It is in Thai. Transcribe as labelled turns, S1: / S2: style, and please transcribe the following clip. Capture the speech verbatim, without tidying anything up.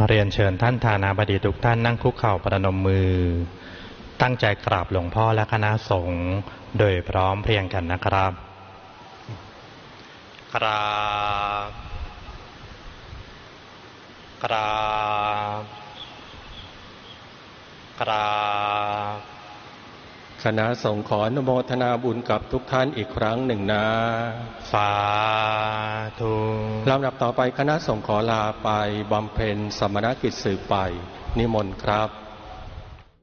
S1: เรียนเชิญท่านฐานาบดีทุกท่านนั่งคุกเข่าประนมมือตั้งใจกราบหลวงพ่อและคณะสงฆ์โดยพร้อมเพรียงกันนะครับกราบกราบกราบ
S2: คณะสงฆ์ขออนุโมทนาบุญกับทุกท่านอีกครั้งหนึ่งนะ
S1: สาธุ
S2: ลำดับต่อไปคณะสงฆ์ขอลาไปบำเพ็ญสมณกิจสืบไปนิมนต์ครับ